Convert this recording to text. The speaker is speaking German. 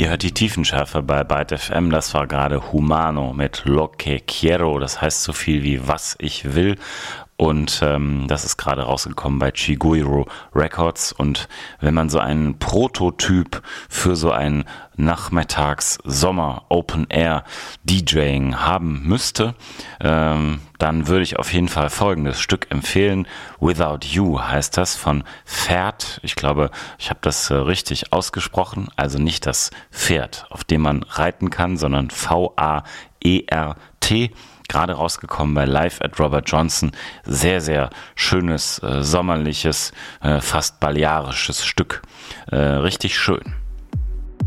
Ihr hört die Tiefenschärfe bei Byte FM, das war gerade Humano mit Lo que quiero, das heißt so viel wie was ich will. Und das ist gerade rausgekommen bei Chiguiro Records. Und wenn man so einen Prototyp für so ein Nachmittags-Sommer-Open-Air-DJing haben müsste, dann würde ich auf jeden Fall folgendes Stück empfehlen. Without You heißt das von Pferd. Ich glaube, ich habe das richtig ausgesprochen. Also nicht das Pferd, auf dem man reiten kann, sondern V-A-E-R-T. Gerade rausgekommen bei Live at Robert Johnson. Sehr, sehr schönes, sommerliches, fast balearisches Stück. Richtig schön.